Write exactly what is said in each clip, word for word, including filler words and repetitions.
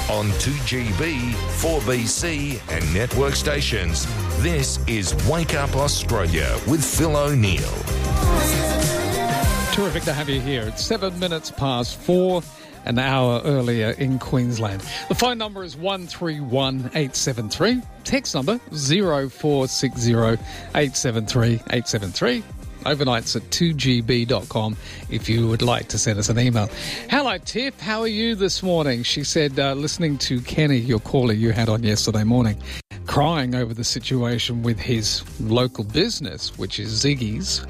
on two G B, four B C and network stations. This is Wake Up Australia with Phil O'Neill. Terrific to have you here. It's seven minutes past four, an hour earlier in Queensland. The phone number is one three one eight seven three. Text number zero four six zero eight seven three eight seven three. Overnights at two G B dot com if you would like to send us an email. Hello, Tiff. How are you this morning? She said, uh, listening to Kenny, your caller you had on yesterday morning, crying over the situation with his local business, which is Ziggy's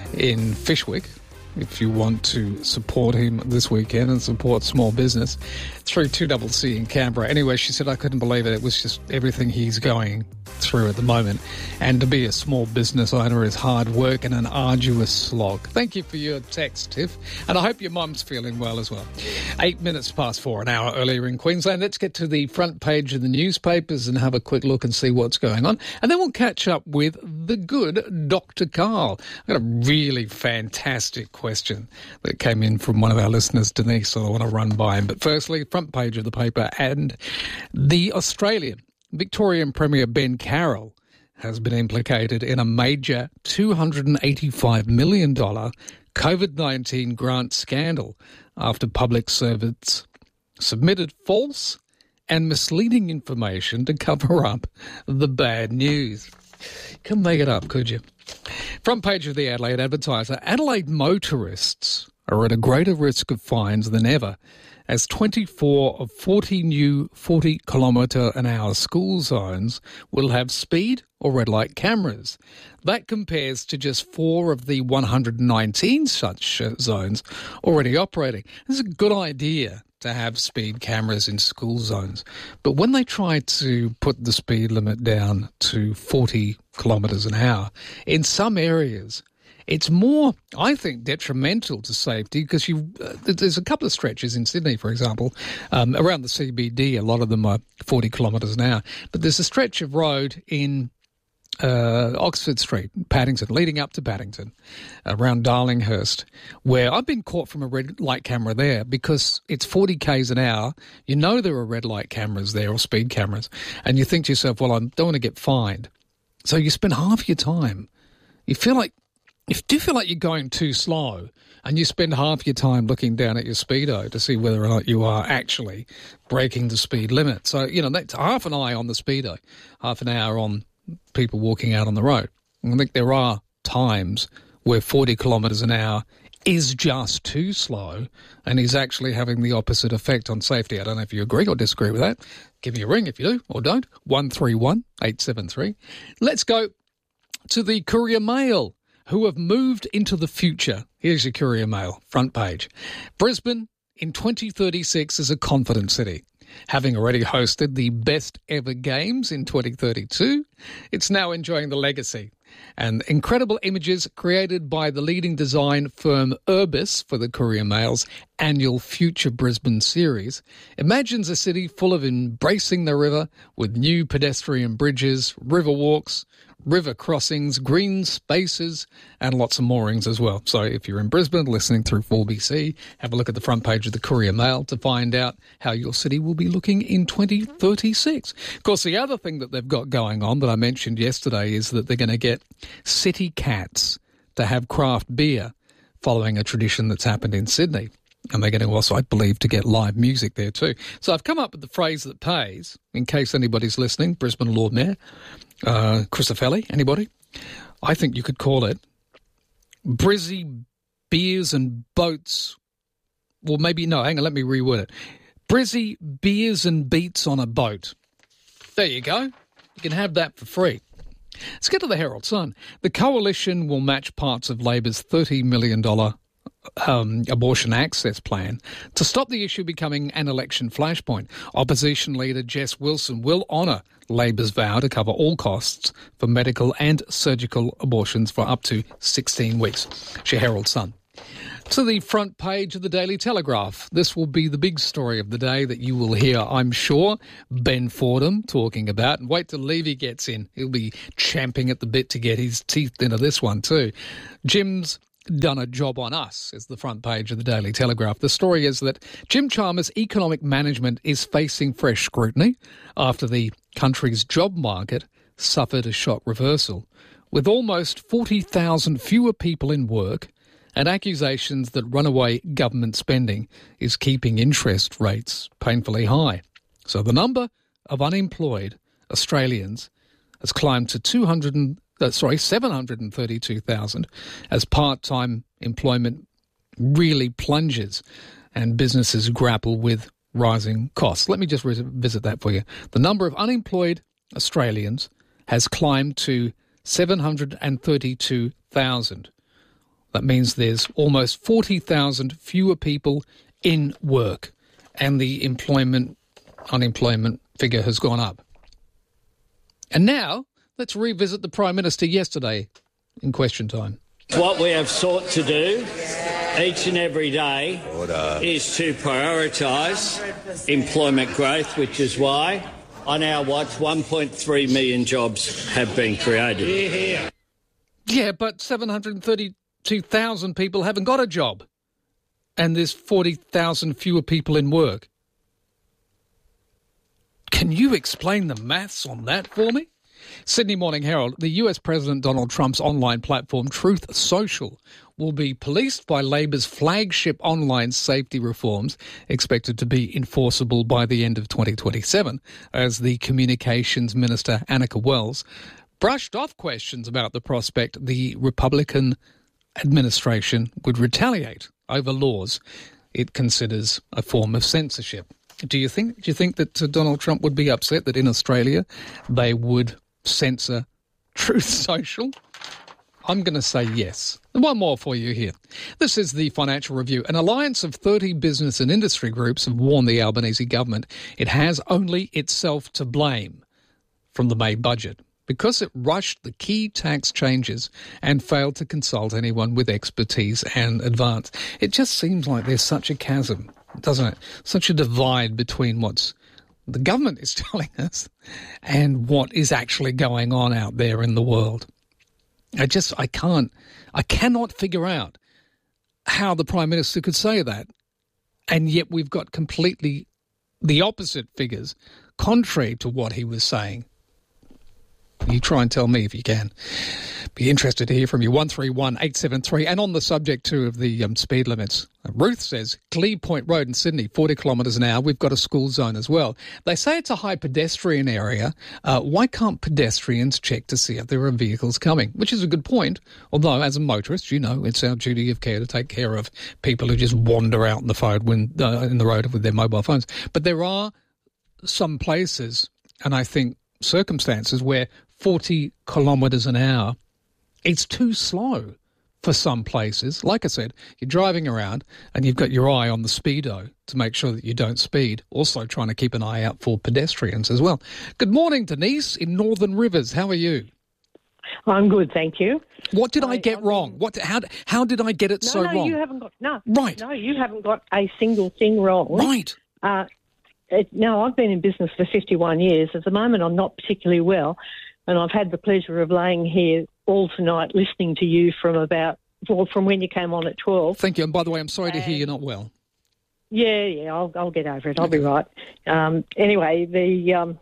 in Fyshwick. If you want to support him this weekend and support small business through two C C in Canberra. Anyway, she said, I couldn't believe it. It was just everything he's going through at the moment. And to be a small business owner is hard work and an arduous slog. Thank you for your text, Tiff. And I hope your mum's feeling well as well. Eight minutes past four, an hour earlier in Queensland. Let's get to the front page of the newspapers and have a quick look and see what's going on. And then we'll catch up with the good Doctor Carl. I've got a really fantastic question that came in from one of our listeners, Denise, so I want to run by him. But firstly, front page of the paper, and the Australian Victorian Premier Ben Carroll has been implicated in a major two hundred eighty-five million dollars COVID nineteen grant scandal after public servants submitted false and misleading information to cover up the bad news. Couldn't make it up, could you? Front page of the Adelaide Advertiser. Adelaide motorists are at a greater risk of fines than ever as twenty-four of forty new forty kilometre an hour school zones will have speed or red light cameras. That compares to just four of the one hundred nineteen such zones already operating. It's a good idea to have speed cameras in school zones. But when they try to put the speed limit down to forty kilometres an hour, in some areas, it's more, I think, detrimental to safety because you. Uh, there's a couple of stretches in Sydney, for example, um, around the C B D. A lot of them are forty kilometres an hour. But there's a stretch of road in uh, Oxford Street, Paddington, leading up to Paddington, around Darlinghurst, where I've been caught from a red light camera there because it's forty kays an hour. You know there are red light cameras there or speed cameras, and you think to yourself, well, I don't want to get fined. So you spend half your time. You feel like If you do feel like you're going too slow and you spend half your time looking down at your speedo to see whether or not you are actually breaking the speed limit. So, you know, that's half an eye on the speedo, half an hour on people walking out on the road. And I think there are times where forty kilometres an hour is just too slow and is actually having the opposite effect on safety. I don't know if you agree or disagree with that. Give me a ring if you do or don't. one three one eight seven three. Let's go to the Courier Mail, who have moved into the future. Here's your Courier Mail, front page. Brisbane in twenty thirty-six is a confident city. Having already hosted the best ever games in twenty thirty-two, it's now enjoying the legacy and incredible images created by the leading design firm Urbis for the Courier Mail's annual Future Brisbane series imagines a city full of embracing the river with new pedestrian bridges, river walks, river crossings, green spaces, and lots of moorings as well. So if you're in Brisbane listening through four B C, have a look at the front page of the Courier Mail to find out how your city will be looking in twenty thirty-six. Of course, the other thing that they've got going on that I mentioned yesterday is that they're going to get City Cats to have craft beer following a tradition that's happened in Sydney. And they're going to also, I believe, to get live music there too. So I've come up with the phrase that pays, in case anybody's listening, Brisbane Lord Mayor, uh, Christofelli, anybody? I think you could call it Brizzy Beers and Boats. Well, maybe, no, hang on, let me reword it. Brizzy Beers and Beats on a Boat. There you go. You can have that for free. Let's get to the Herald Sun. The Coalition will match parts of Labor's thirty million dollars Um, abortion access plan to stop the issue becoming an election flashpoint. Opposition leader Jess Wilson will honour Labor's vow to cover all costs for medical and surgical abortions for up to sixteen weeks. She Herald Sun. To the front page of the Daily Telegraph. This will be the big story of the day that you will hear, I'm sure, Ben Fordham talking about. And wait till Levy gets in. He'll be champing at the bit to get his teeth into this one too. Jim's done a job on us, is the front page of the Daily Telegraph. The story is that Jim Chalmers' economic management is facing fresh scrutiny after the country's job market suffered a shock reversal, with almost forty thousand fewer people in work and accusations that runaway government spending is keeping interest rates painfully high. So the number of unemployed Australians has climbed to two hundred, uh, sorry, seven hundred thirty-two thousand as part-time employment really plunges and businesses grapple with rising costs. Let me just revisit that for you. The number of unemployed Australians has climbed to seven hundred thirty-two thousand. That means there's almost forty thousand fewer people in work, and the employment unemployment figure has gone up. And now, let's revisit the Prime Minister yesterday in question time. What we have sought to do each and every day Order. is to prioritise employment growth, which is why on our watch one point three million jobs have been created. Hear, hear. Yeah, but seven hundred thirty-two thousand people haven't got a job, and there's forty thousand fewer people in work. Can you explain the maths on that for me? Sydney Morning Herald, the U S President Donald Trump's online platform Truth Social will be policed by Labor's flagship online safety reforms, expected to be enforceable by the end of twenty twenty-seven, as the Communications Minister Annika Wells brushed off questions about the prospect the Republican administration would retaliate over laws it considers a form of censorship. Do you think do you think that uh, Donald Trump would be upset that in Australia they would censor Truth Social? I'm going to say yes. One more for you here. This is the Financial Review. An alliance of thirty business and industry groups have warned the Albanese government it has only itself to blame from the May budget because it rushed the key tax changes and failed to consult anyone with expertise and advance. It just seems like there's such a chasm, doesn't it? Such a divide between what's the government is telling us and what is actually going on out there in the world. I just, I can't, I cannot figure out how the Prime Minister could say that, and yet we've got completely the opposite figures, contrary to what he was saying. You try and tell me if you can. Be interested to hear from you. one three one eight seven three. And on the subject, too, of the um, speed limits, Ruth says, Glebe Point Road in Sydney, forty kilometres an hour. We've got a school zone as well. They say it's a high pedestrian area. Uh, why can't pedestrians check to see if there are vehicles coming? Which is a good point. Although, as a motorist, you know, it's our duty of care to take care of people who just wander out in the, phone when, uh, in the road with their mobile phones. But there are some places, and I think circumstances, where forty kilometres an hour, it's too slow for some places. Like I said, you're driving around and you've got your eye on the speedo to make sure that you don't speed. Also trying to keep an eye out for pedestrians as well. Good morning, Denise in Northern Rivers. How are you? I'm good, thank you. What did I, I get I wrong? mean, What? How? How did I get it no, so no, wrong? you haven't got no. Right. No, you haven't got a single thing wrong. Right. Uh, it, now, I've been in business for fifty-one years. At the moment, I'm not particularly well, and I've had the pleasure of laying here all tonight listening to you from about, well, from when you came on at twelve. Thank you. And by the way, I'm sorry and, to hear you're not well. Yeah, yeah, I'll, I'll get over it. I'll be right. Um, anyway, the um,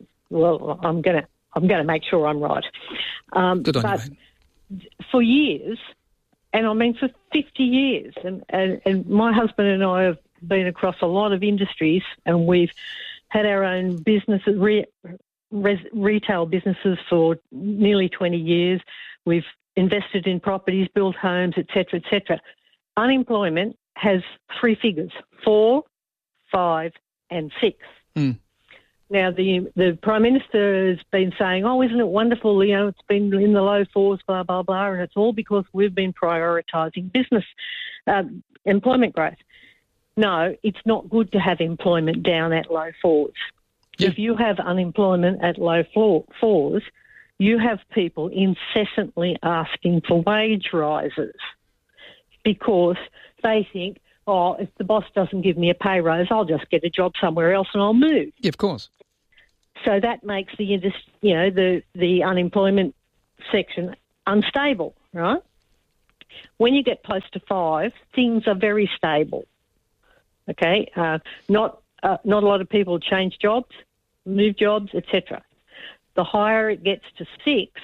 well, I'm gonna I'm gonna make sure I'm right. Um, Good on but you, mate. For years, and I mean for fifty years, and, and, and my husband and I have been across a lot of industries, and we've had our own businesses, re, res, retail businesses for nearly twenty years. We've invested in properties, built homes, et cetera, et cetera. Unemployment has three figures, four, five and six. Mm. Now, the the Prime Minister has been saying, oh, isn't it wonderful, you know, it's been in the low fours, blah, blah, blah, and it's all because we've been prioritising business, uh, employment growth. No, it's not good to have employment down at low fours. Yeah. If you have unemployment at low floor, fours, you have people incessantly asking for wage rises because they think, oh, if the boss doesn't give me a pay rise, I'll just get a job somewhere else and I'll move. Yeah, of course. So that makes the, you know, the, the unemployment section unstable, right? When you get close to five, things are very stable. Okay, uh, not uh, not a lot of people change jobs, move jobs, et cetera. The higher it gets to six,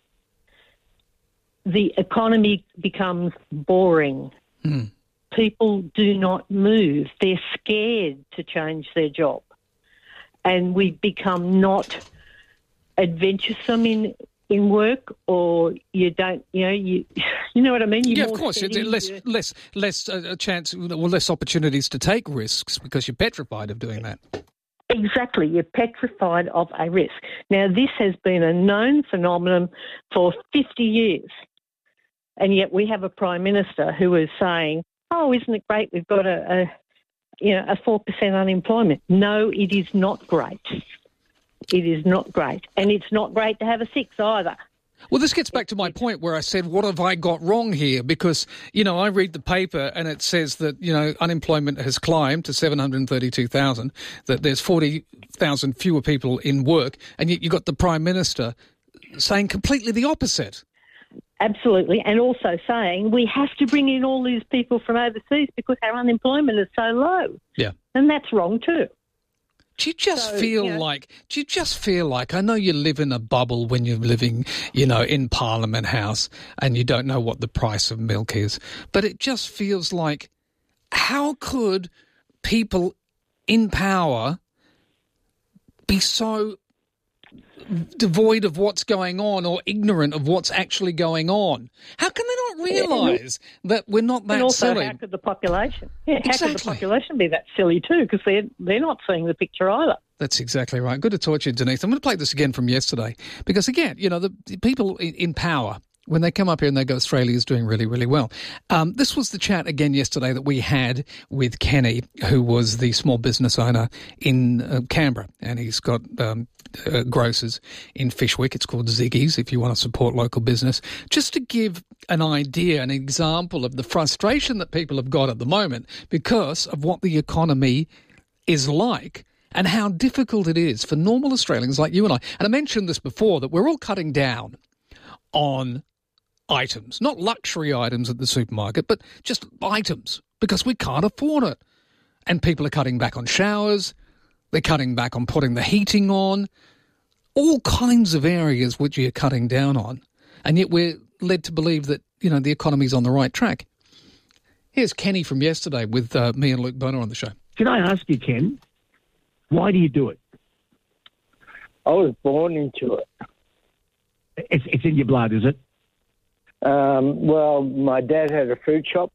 the economy becomes boring. Mm. People do not move. They're scared to change their job. And we become not adventuresome in in work, or you don't, you know, you you know what I mean? You're yeah, more of course. steady, Less, you're- less, less uh, chance, well, less opportunities to take risks because you're petrified of doing that. Exactly. You're petrified of a risk. Now, this has been a known phenomenon for fifty years, and yet we have a Prime Minister who is saying, oh, isn't it great we've got a, a you know, a four percent unemployment. No, it is not great. It is not great. And it's not great to have a six either. Well, this gets back to my point where I said, what have I got wrong here? Because, you know, I read the paper and it says that, you know, unemployment has climbed to seven hundred thirty-two thousand, that there's forty thousand fewer people in work, and yet you've got the Prime Minister saying completely the opposite. Absolutely. And also saying we have to bring in all these people from overseas because our unemployment is so low. Yeah. And that's wrong too. Do you just So, feel you know- like, do you just feel like, I know you live in a bubble when you're living, you know, in Parliament House and you don't know what the price of milk is, but it just feels like, how could people in power be so devoid of what's going on or ignorant of what's actually going on? How can they not realise that we're not that and also, silly? how could the population? Yeah, how could the Exactly. population be that silly too? Because they're, they're not seeing the picture either. That's exactly right. Good to talk to you, Denise. I'm going to play this again from yesterday because, again, you know, the, the people in, in power, when they come up here and they go, Australia's doing really, really well. Um, this was the chat again yesterday that we had with Kenny, who was the small business owner in uh, Canberra, and he's got um, uh, grocers in Fishwick. It's called Ziggy's if you want to support local business. Just to give an idea, an example of the frustration that people have got at the moment because of what the economy is like and how difficult it is for normal Australians like you and I. And I mentioned this before, that we're all cutting down on items, not luxury items at the supermarket, but just items because we can't afford it. And people are cutting back on showers, they're cutting back on putting the heating on, all kinds of areas which you're cutting down on. And yet we're led to believe that, you know, the economy's on the right track. Here's Kenny from yesterday with uh, me and Luke Boner on the show. Can I ask you, Ken, why do you do it? I was born into it. It's, it's in your blood, is it? Um, well, my dad had a fruit shop.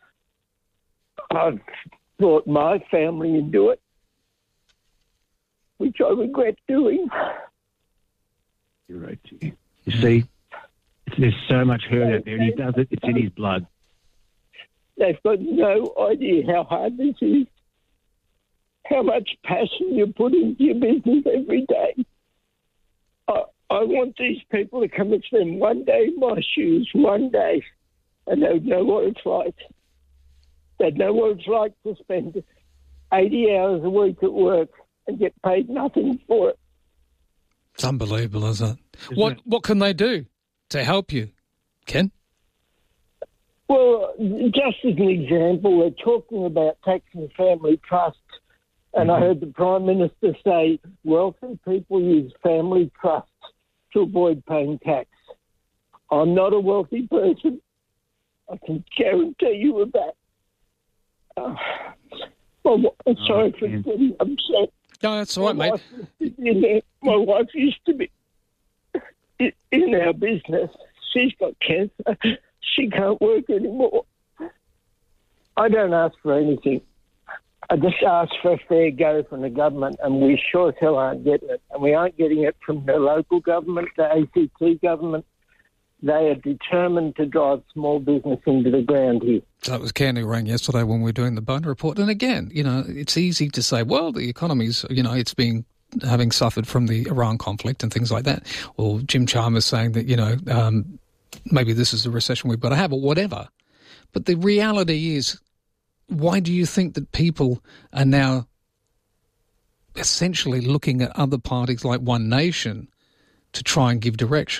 I brought my family into it, which I regret doing. You're right. You see, there's so much hurt out there, and he does it. It's in his blood. They've got no idea how hard this is, how much passion you put into your business every day. I, I want these people to come and spend one day in my shoes, one day, and they'd know what it's like. They'd know what it's like to spend eighty hours a week at work and get paid nothing for it. It's unbelievable, isn't it? Isn't what it? What can they do to help you, Ken? Well, just as an example, we're talking about taxing family trusts, and I heard the Prime Minister say wealthy people use family trusts to avoid paying tax. I'm not a wealthy person. I can guarantee you of that. Uh, well, I'm sorry for Ken. getting upset. No, that's all right, my mate. wife used to be in there. My wife used to be in- in our business. She's got cancer. She can't work anymore. I don't ask for anything. I just ask for a fair go from the government, and we sure as hell aren't getting it. And we aren't getting it from the local government, the A C T government. They are determined to drive small business into the ground here. So that was Ken who rang yesterday when we were doing the Boner Report. And again, you know, it's easy to say, well, the economy's, you know, it's been having suffered from the Iran conflict and things like that. Or Jim Chalmers saying that, you know, um, maybe this is the recession we've got to have or whatever. But the reality is, why do you think that people are now essentially looking at other parties like One Nation to try and give direction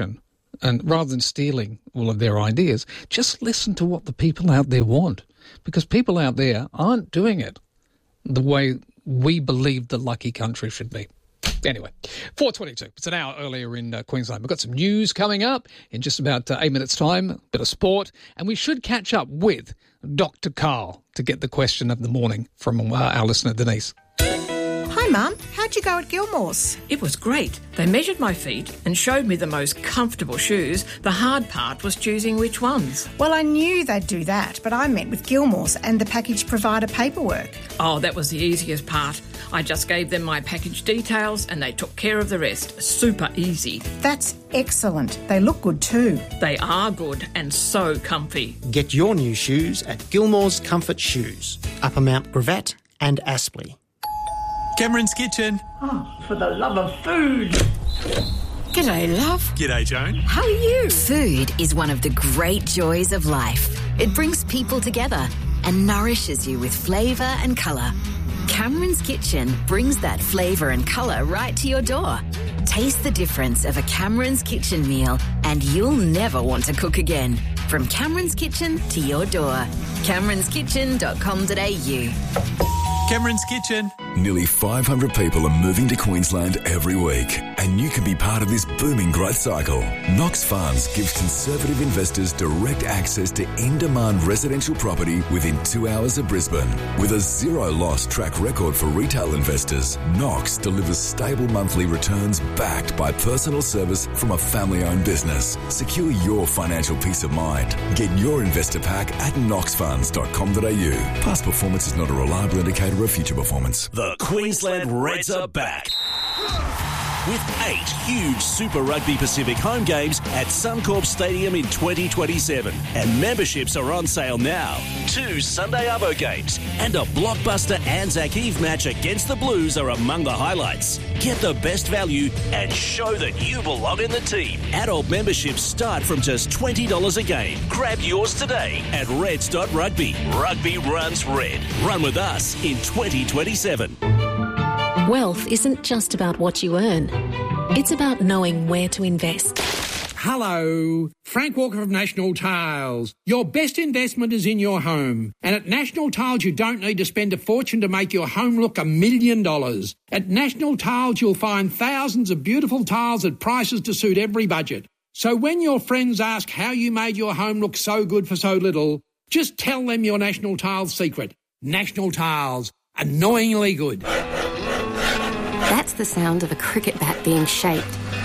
And rather than stealing all of their ideas, just listen to what the people out there want. Because people out there aren't doing it the way we believe the lucky country should be. Anyway, four twenty-two. It's an hour earlier in uh, Queensland. We've got some news coming up in just about uh, eight minutes' time, a bit of sport, and we should catch up with Doctor Carl to get the question of the morning from uh, our listener, Denise. Hi, Mum. How'd you go at Gilmore's? It was great. They measured my feet and showed me the most comfortable shoes. The hard part was choosing which ones. Well, I knew they'd do that, but I met with Gilmore's and the package provider paperwork. Oh, that was the easiest part. I just gave them my package details and they took care of the rest. Super easy. That's excellent. They look good too. They are good and so comfy. Get your new shoes at Gilmore's Comfort Shoes, Upper Mount Gravatt and Aspley. Cameron's Kitchen. Oh, for the love of food. G'day, love. G'day, Joan. How are you? Food is one of the great joys of life. It brings people together and nourishes you with flavour and colour. Cameron's Kitchen brings that flavour and colour right to your door. Taste the difference of a Cameron's Kitchen meal and you'll never want to cook again. From Cameron's Kitchen to your door. camerons kitchen dot com dot a u. Cameron's Kitchen. Nearly five hundred people are moving to Queensland every week, and you can be part of this booming growth cycle. Knox Funds gives conservative investors direct access to in-demand residential property within two hours of Brisbane. With a zero-loss track record for retail investors, Knox delivers stable monthly returns backed by personal service from a family-owned business. Secure your financial peace of mind. Get your investor pack at knox funds dot com dot a u. Past performance is not a reliable indicator of future performance. The Queensland Reds are back with eight huge Super Rugby Pacific home games at Suncorp Stadium in twenty twenty-seven. And memberships are on sale now. Two Sunday Arvo games and a blockbuster Anzac Eve match against the Blues are among the highlights. Get the best value and show that you belong in the team. Adult memberships start from just twenty dollars a game. Grab yours today at reds dot rugby. Rugby runs red. Run with us in twenty twenty-seven. Wealth isn't just about what you earn. It's about knowing where to invest. Hello, Frank Walker of National Tiles. Your best investment is in your home. And at National Tiles, you don't need to spend a fortune to make your home look a million dollars. At National Tiles, you'll find thousands of beautiful tiles at prices to suit every budget. So when your friends ask how you made your home look so good for so little, just tell them your National Tiles secret. National Tiles, annoyingly good. That's the sound of a cricket bat being shaped.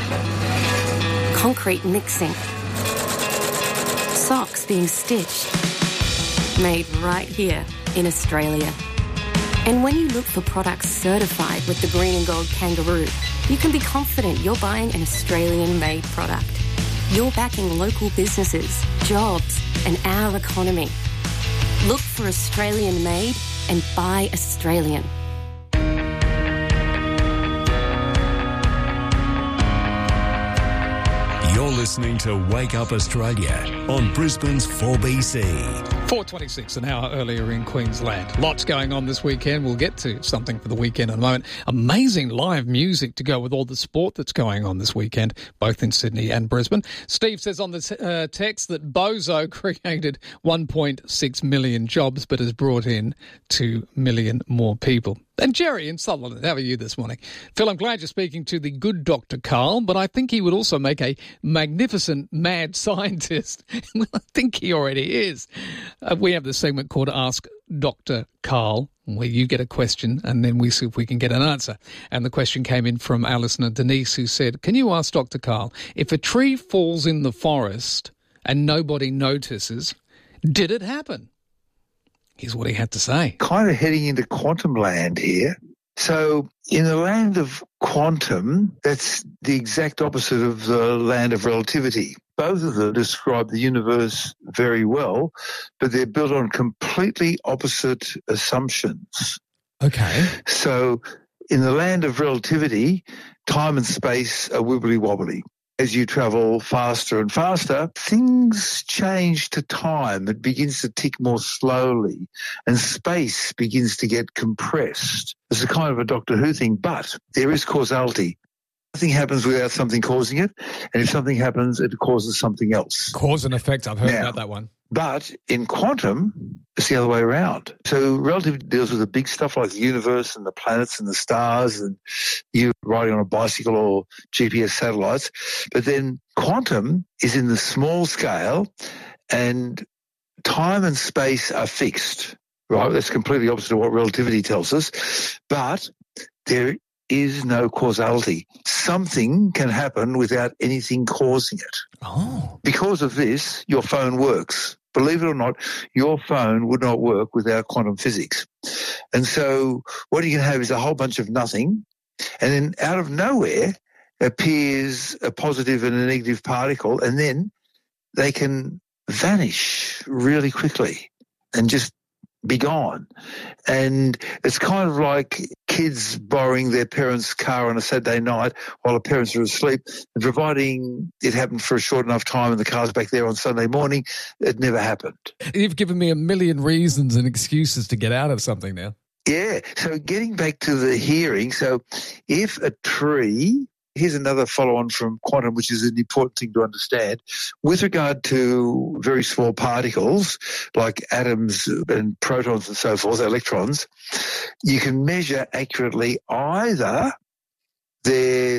Concrete mixing. Socks being stitched. Made right here in Australia. And when you look for products certified with the green and gold kangaroo, you can be confident you're buying an Australian-made product. You're backing local businesses, jobs, and our economy. Look for Australian-made and buy Australian. You're listening to Wake Up Australia on Brisbane's four B C. four twenty-six, an hour earlier in Queensland. Lots going on this weekend. We'll get to something for the weekend in a moment. Amazing live music to go with all the sport that's going on this weekend, both in Sydney and Brisbane. Steve says on the uh, text that Bozo created one point six million jobs but has brought in two million more people. And Jerry in Sutherland, how are you this morning? Phil, I'm glad you're speaking to the good Doctor Carl, but I think he would also make a magnificent mad scientist. I think he already is. Uh, we have this segment called Ask Doctor Carl, where you get a question and then we see if we can get an answer. And the question came in from our listener Denise, who said, can you ask Doctor Carl, if a tree falls in the forest and nobody notices, did it happen? Here's what he had to say. Kind of heading into quantum land here. So in the land of quantum, that's the exact opposite of the land of relativity. Both of them describe the universe very well, but they're built on completely opposite assumptions. Okay. So in the land of relativity, time and space are wibbly-wobbly. As you travel faster and faster, things change to time. It begins to tick more slowly, and space begins to get compressed. It's a kind of a Doctor Who thing, but there is causality. Nothing happens without something causing it, and if something happens, it causes something else. Cause and effect, I've heard now, about that one. But in quantum, it's the other way around. So relativity deals with the big stuff like the universe and the planets and the stars and you riding on a bicycle or G P S satellites. But then quantum is in the small scale and time and space are fixed, right? That's completely opposite of what relativity tells us. But there is no causality. Something can happen without anything causing it. Oh. Because of this, your phone works. Believe it or not, your phone would not work without quantum physics. And so what you can have is a whole bunch of nothing, and then out of nowhere appears a positive and a negative particle, and then they can vanish really quickly and just be gone. And it's kind of like kids borrowing their parents' car on a Saturday night while the parents are asleep, and providing it happened for a short enough time and the car's back there on Sunday morning, it never happened. You've given me a million reasons and excuses to get out of something now. Yeah. So getting back to the hearing, so if a tree, here's another follow-on from quantum, which is an important thing to understand. With regard to very small particles like atoms and protons and so forth, electrons, you can measure accurately either their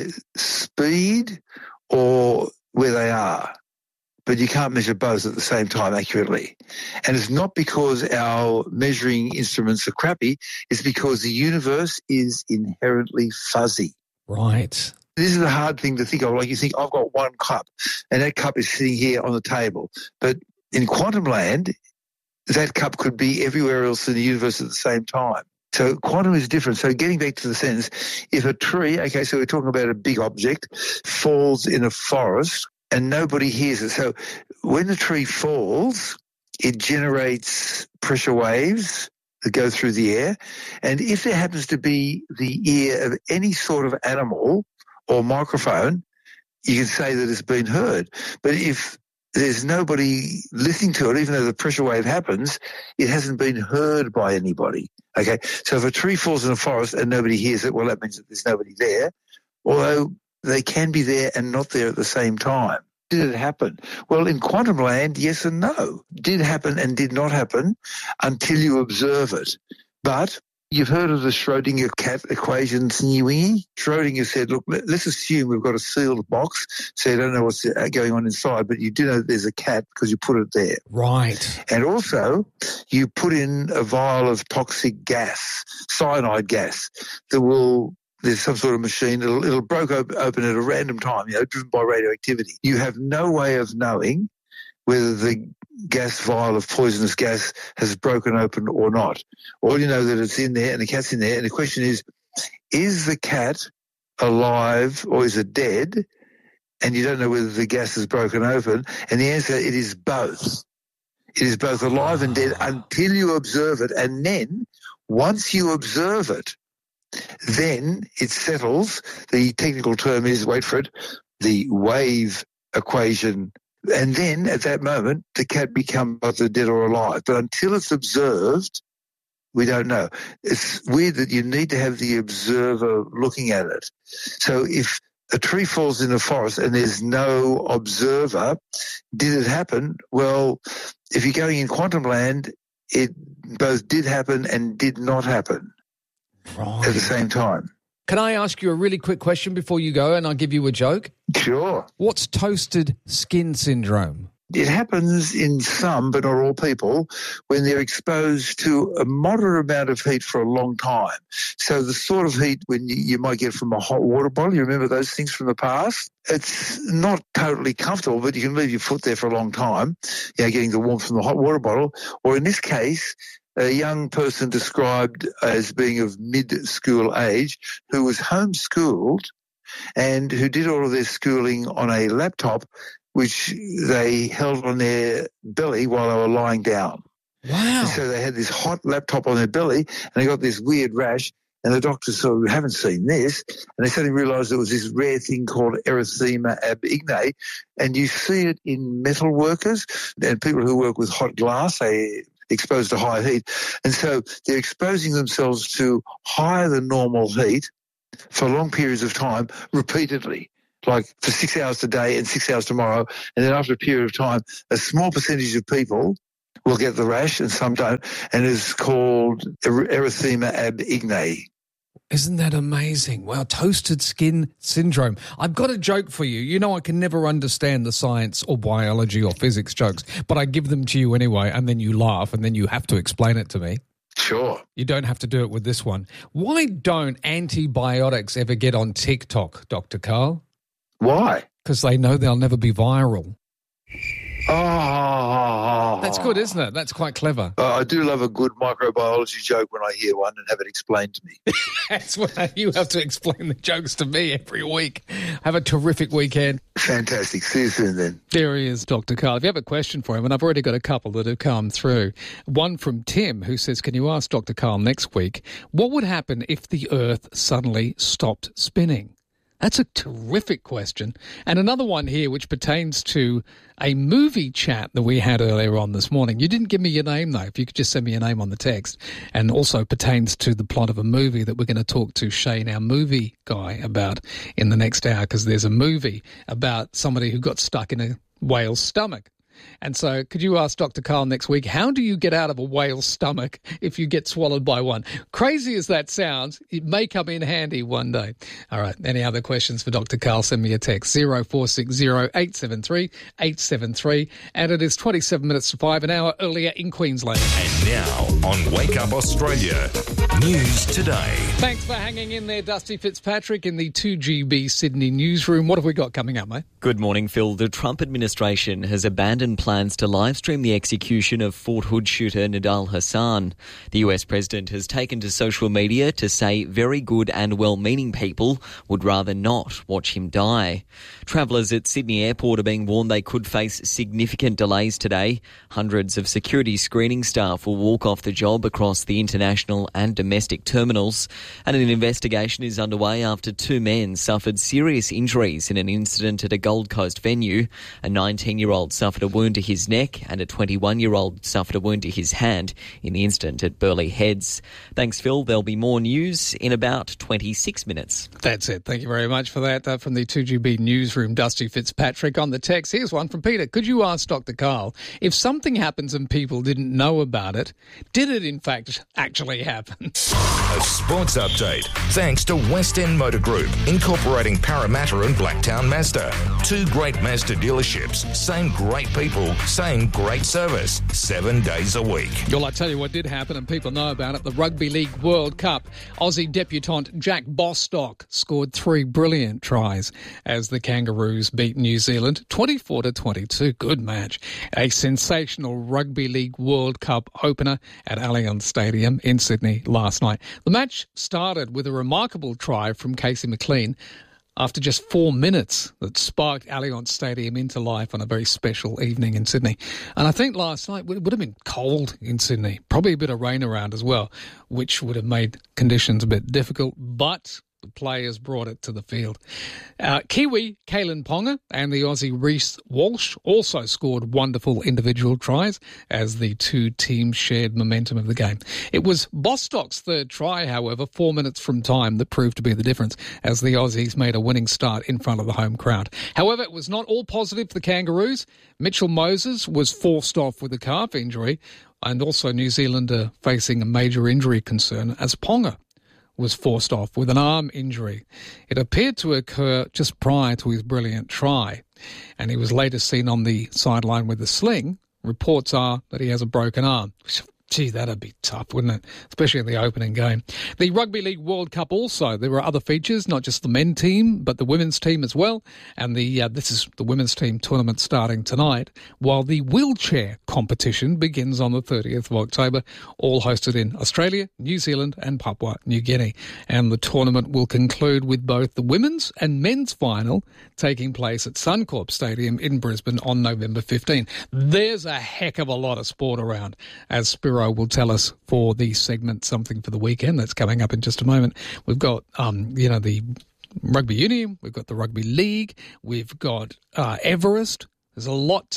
speed or where they are, but you can't measure both at the same time accurately. And it's not because our measuring instruments are crappy, it's because the universe is inherently fuzzy. Right. This is a hard thing to think of. Like you think, I've got one cup, and that cup is sitting here on the table. But in quantum land, that cup could be everywhere else in the universe at the same time. So quantum is different. So getting back to the sentence, if a tree, okay, so we're talking about a big object, falls in a forest and nobody hears it. So when the tree falls, it generates pressure waves that go through the air. And if there happens to be the ear of any sort of animal or microphone, you can say that it's been heard. But if there's nobody listening to it, even though the pressure wave happens, it hasn't been heard by anybody. Okay, so if a tree falls in a forest and nobody hears it, well, that means that there's nobody there, although they can be there and not there at the same time. Did it happen? Well, in quantum land, yes and no. Did happen and did not happen until you observe it. But you've heard of the Schrodinger cat equation thingy-wingy? Schrodinger said, look, let's assume we've got a sealed box, so you don't know what's going on inside, but you do know that there's a cat because you put it there. Right. And also, you put in a vial of toxic gas, cyanide gas, that will, there's some sort of machine, it'll, it'll break open at a random time, you know, driven by radioactivity. You have no way of knowing whether the gas vial of poisonous gas has broken open or not. All you know that it's in there and the cat's in there, and the question is, is the cat alive or is it dead? And you don't know whether the gas has broken open. And the answer, it is both. It is both alive and dead until you observe it. And then, once you observe it, then it settles. The technical term is, wait for it, the wave equation. And then at that moment, the cat becomes either dead or alive. But until it's observed, we don't know. It's weird that you need to have the observer looking at it. So if a tree falls in a forest and there's no observer, did it happen? Well, if you're going in quantum land, it both did happen and did not happen right. at the same time. Can I ask you a really quick question before you go and I'll give you a joke? Sure. What's toasted skin syndrome? It happens in some, but not all people, when they're exposed to a moderate amount of heat for a long time. So the sort of heat when you, you might get from a hot water bottle, you remember those things from the past? It's not totally comfortable, but you can leave your foot there for a long time, you know, getting the warmth from the hot water bottle. Or in this case, a young person described as being of mid-school age who was homeschooled and who did all of their schooling on a laptop which they held on their belly while they were lying down. Wow. And so they had this hot laptop on their belly and they got this weird rash, and the doctors sort of haven't seen this, and they suddenly realised there was this rare thing called erythema ab igne, and you see it in metal workers and people who work with hot glass. They exposed to high heat. And so they're exposing themselves to higher than normal heat for long periods of time repeatedly, like for six hours today and six hours tomorrow, and then after a period of time, a small percentage of people will get the rash and some don't, and it's called er- erythema ab ignae. Isn't that amazing? Wow, toasted skin syndrome. I've got a joke for you. You know I can never understand the science or biology or physics jokes, but I give them to you anyway, and then you laugh, and then you have to explain it to me. Sure. You don't have to do it with this one. Why don't antibiotics ever get on TikTok, Doctor Karl? Why? Because they know they'll never be viral. Oh. That's good, isn't it? That's quite clever. Uh, I do love a good microbiology joke when I hear one and have it explained to me. That's why you have to explain the jokes to me every week. Have a terrific weekend. Fantastic. See you soon then. There he is, Doctor Karl. If you have a question for him, and I've already got a couple that have come through. One from Tim, who says, can you ask Doctor Karl next week, what would happen if the Earth suddenly stopped spinning? That's a terrific question. And another one here which pertains to a movie chat that we had earlier on this morning. You didn't give me your name, though. If you could just send me your name on the text. And also pertains to the plot of a movie that we're going to talk to Shane, our movie guy, about in the next hour, because there's a movie about somebody who got stuck in a whale's stomach. And so could you ask Doctor Karl next week, how do you get out of a whale's stomach if you get swallowed by one? Crazy as that sounds, it may come in handy one day. All right, any other questions for Doctor Karl, send me a text, zero four six zero eight seven three eight seven three. And it is twenty-seven minutes to five, an hour earlier in Queensland. And now on Wake Up Australia, News Today. Thanks for hanging in there, Dusty Fitzpatrick in the two G B Sydney newsroom. What have we got coming up, mate? Good morning, Phil. The Trump administration has abandoned plans to livestream the execution of Fort Hood shooter Nidal Hassan. The U S president has taken to social media to say very good and well-meaning people would rather not watch him die. Travellers at Sydney Airport are being warned they could face significant delays today. Hundreds of security screening staff will walk off the job across the international and domestic terminals. And an investigation is underway after two men suffered serious injuries in an incident at a Gold Coast venue. A nineteen-year-old suffered a wound to his neck and a twenty-one-year-old suffered a wound to his hand in the incident at Burleigh Heads. Thanks, Phil. There'll be more news in about twenty-six minutes. That's it. Thank you very much for that. Uh, from the two G B newsroom, Dusty Fitzpatrick on the text. Here's one from Peter. Could you ask Doctor Karl, if something happens and people didn't know about it, did it in fact actually happen? A sports update thanks to West End Motor Group, incorporating Parramatta and Blacktown Mazda. Two great Mazda dealerships, same great people, same great service, seven days a week. Well, I tell you what did happen, and people know about it. The Rugby League World Cup. Aussie debutant Jack Bostock scored three brilliant tries as the Kangaroos beat New Zealand twenty-four to twenty-two. Good match. A sensational Rugby League World Cup opener at Allianz Stadium in Sydney last night. The match started with a remarkable try from Casey McLean after just four minutes that sparked Allianz Stadium into life on a very special evening in Sydney. And I think last night it would have been cold in Sydney, probably a bit of rain around as well, which would have made conditions a bit difficult, but the players brought it to the field. Uh, Kiwi Kalen Ponga and the Aussie Reece Walsh also scored wonderful individual tries as the two teams shared momentum of the game. It was Bostock's third try, however, four minutes from time, that proved to be the difference as the Aussies made a winning start in front of the home crowd. However, it was not all positive for the Kangaroos. Mitchell Moses was forced off with a calf injury, and also New Zealand are facing a major injury concern as Ponga was forced off with an arm injury. It appeared to occur just prior to his brilliant try, and he was later seen on the sideline with a sling. Reports are that he has a broken arm. Gee, that'd be tough, wouldn't it? Especially in the opening game. The Rugby League World Cup also, there were other features, not just the men team, but the women's team as well. And the uh, this is the women's team tournament starting tonight, while the wheelchair competition begins on the thirtieth of October, all hosted in Australia, New Zealand and Papua New Guinea. And the tournament will conclude with both the women's and men's final taking place at Suncorp Stadium in Brisbane on November fifteenth. There's a heck of a lot of sport around, as Spiro will tell us for the segment Something for the Weekend that's coming up in just a moment. We've got, um, you know, the Rugby Union, we've got the Rugby League, we've got uh, Everest. There's a lot to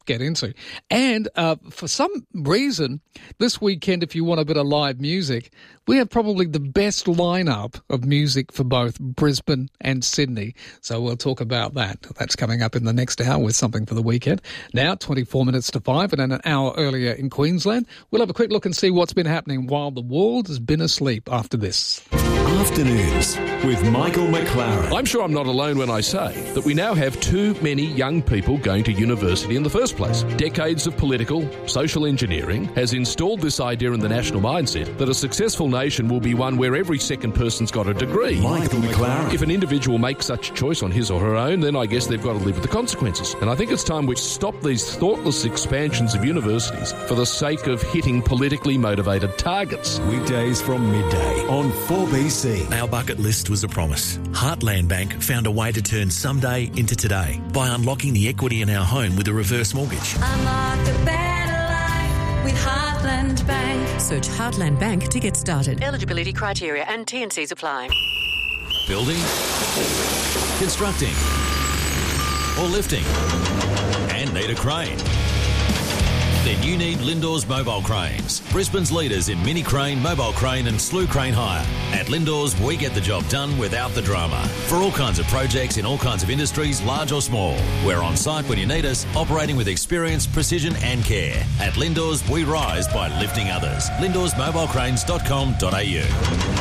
get into. And uh, for some reason, this weekend, if you want a bit of live music, we have probably the best lineup of music for both Brisbane and Sydney. So we'll talk about that. That's coming up in the next hour with something for the weekend. Now, twenty-four minutes to five, and an hour earlier in Queensland, we'll have a quick look and see what's been happening while the world has been asleep after this. Afternoons with Michael McLaren. I'm sure I'm not alone when I say that we now have too many young people going to university in the first place. Decades of political, social engineering has installed this idea in the national mindset that a successful nation will be one where every second person's got a degree. Michael McLaren. If an individual makes such a choice on his or her own, then I guess they've got to live with the consequences. And I think it's time we stop these thoughtless expansions of universities for the sake of hitting politically motivated targets. Weekdays from midday on four B C. Our bucket list was a promise. Heartland Bank found a way to turn someday into today by unlocking the equity in our home with a reverse mortgage. Unlock a better life with Heartland Bank. Search Heartland Bank to get started. Eligibility criteria and T and Cs apply. Building, constructing, or lifting, and need a crane? Then you need Lindors Mobile Cranes, Brisbane's leaders in mini crane, mobile crane and slew crane hire. At Lindors, we get the job done without the drama. For all kinds of projects in all kinds of industries, large or small. We're on site when you need us, operating with experience, precision and care. At Lindors, we rise by lifting others. lindors mobile cranes dot com dot a u.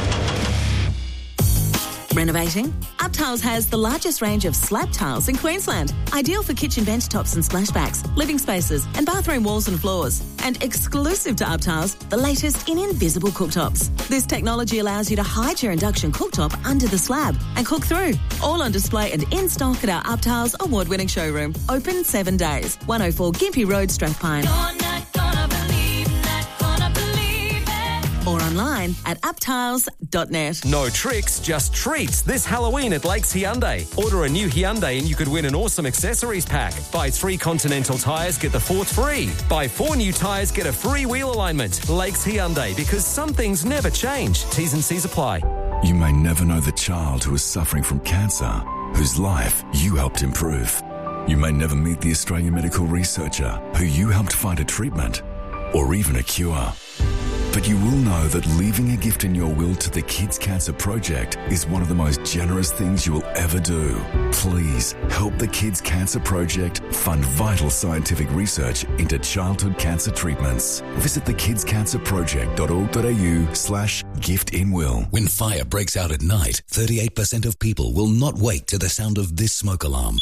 Renovating? UpTiles has the largest range of slab tiles in Queensland. Ideal for kitchen bench tops and splashbacks, living spaces and bathroom walls and floors. And exclusive to UpTiles, the latest in invisible cooktops. This technology allows you to hide your induction cooktop under the slab and cook through. All on display and in stock at our UpTiles award-winning showroom. Open seven days. one oh four Gympie Road, Strathpine. Or online at uptiles dot net. No tricks, just treats this Halloween at Lakes Hyundai. Order a new Hyundai and you could win an awesome accessories pack. Buy three Continental tyres, get the fourth free. Buy four new tyres, get a free wheel alignment. Lakes Hyundai, because some things never change. T's and C's apply. You may never know the child who is suffering from cancer, whose life you helped improve. You may never meet the Australian medical researcher who you helped find a treatment or even a cure. But you will know that leaving a gift in your will to the Kids Cancer Project is one of the most generous things you will ever do. Please help the Kids Cancer Project fund vital scientific research into childhood cancer treatments. Visit the kids cancer project dot org dot a u slash gift in will. When fire breaks out at night, thirty-eight percent of people will not wake to the sound of this smoke alarm.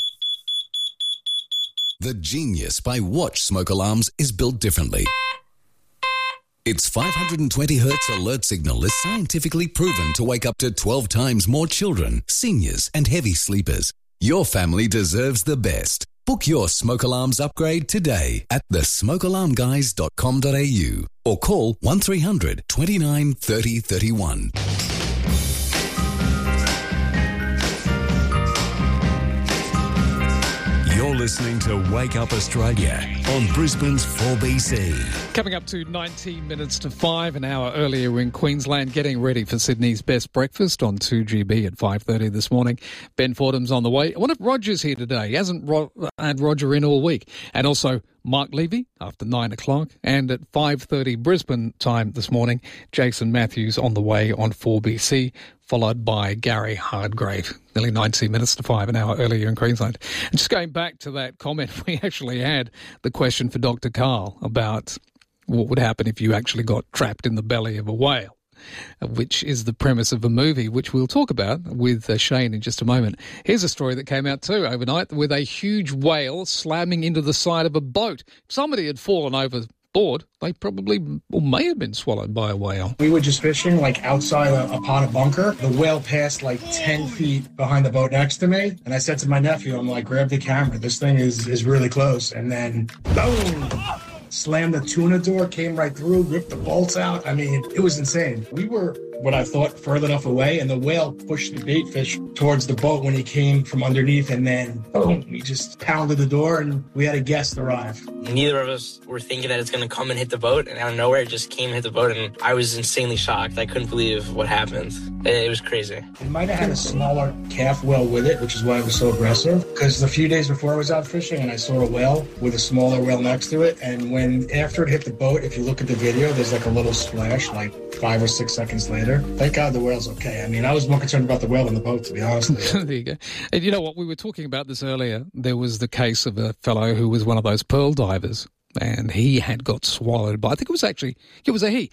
The genius by Watch Smoke Alarms is built differently. Its five hundred twenty hertz alert signal is scientifically proven to wake up to twelve times more children, seniors and heavy sleepers. Your family deserves the best. Book your smoke alarms upgrade today at the smoke alarm guys dot com dot a u or call one three hundred twenty-nine thirty thirty-one. You're listening to Wake Up Australia on Brisbane's four B C. Coming up to nineteen minutes to five, an hour earlier in Queensland, getting ready for Sydney's best breakfast on two G B at five thirty this morning. Ben Fordham's on the way. I wonder if Roger's here today. He hasn't ro- had Roger in all week. And also Mark Levy after nine o'clock. And at five thirty Brisbane time this morning, Jason Matthews on the way on four B C, followed by Gary Hardgrave. Nearly ninety minutes to five, an hour earlier in Queensland. And just going back to that comment, we actually had the question for Doctor Carl about what would happen if you actually got trapped in the belly of a whale, which is the premise of a movie, which we'll talk about with uh, Shane in just a moment. Here's a story that came out too overnight with a huge whale slamming into the side of a boat. If somebody had fallen overboard, they probably or may have been swallowed by a whale. We were just fishing like outside a, upon a bunker. The whale passed like ten feet behind the boat next to me. And I said to my nephew, I'm like, grab the camera. This thing is, is really close. And then boom! Slammed the tuna door, came right through, ripped the bolts out. I mean, it was insane. We were what I thought further enough away, and the whale pushed the bait fish towards the boat when he came from underneath, and then boom, he just pounded the door, and we had a guest arrive. Neither of us were thinking that it's going to come and hit the boat, and out of nowhere, it just came and hit the boat, and I was insanely shocked. I couldn't believe what happened. It was crazy. It might have had a smaller calf whale with it, which is why it was so aggressive, because a few days before I was out fishing, and I saw a whale with a smaller whale next to it, and when after it hit the boat, if you look at the video, there's like a little splash, like five or six seconds later. Thank God the whale's okay. I mean, I was more concerned about the whale than the boat, to be honest with you. There you go. And you know what? We were talking about this earlier. There was the case of a fellow who was one of those pearl divers, and he had got swallowed by, I think it was actually, it was a he,